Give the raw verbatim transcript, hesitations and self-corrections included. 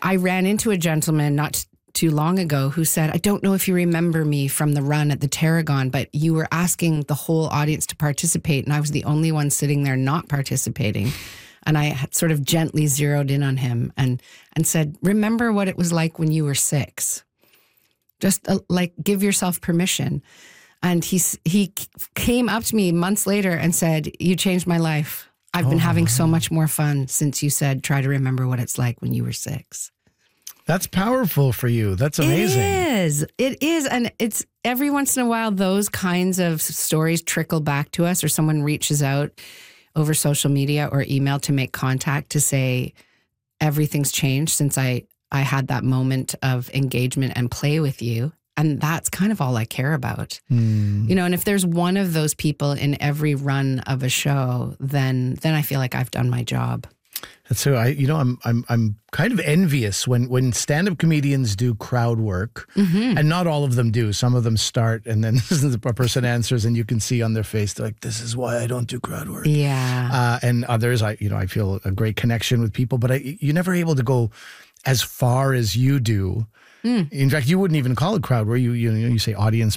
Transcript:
I ran into a gentleman not too long ago who said, I don't know if you remember me from the run at the Tarragon, but you were asking the whole audience to participate, and I was the only one sitting there not participating. And I had sort of gently zeroed in on him and, and said, remember what it was like when you were six. Just uh, like give yourself permission. And he, he came up to me months later and said, you changed my life. I've been oh, having so much more fun since you said, try to remember what it's like when you were six. That's powerful for you. That's amazing. It is. It is. And it's every once in a while, those kinds of stories trickle back to us, or someone reaches out over social media or email to make contact to say, everything's changed since I, I had that moment of engagement and play with you. And that's kind of all I care about. Mm. You know, and if there's one of those people in every run of a show, then then I feel like I've done my job. And so I, you know, I'm I'm I'm kind of envious when when stand-up comedians do crowd work, mm-hmm. and not all of them do. Some of them start, and then a person answers, and you can see on their face, they're like, "This is why I don't do crowd work." Yeah. Uh, and others, I you know, I feel a great connection with people, but I, you're never able to go as far as you do. Mm. In fact, you wouldn't even call it crowd work. You you know, you say audience